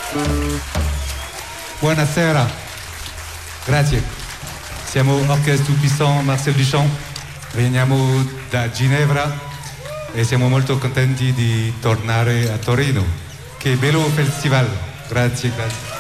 Buonasera, grazie. Siamo Orchestre Tout-Puissant Marcel Duchamp, veniamo da Ginevra e siamo molto contenti di tornare a Torino. Che bello festival, grazie, grazie.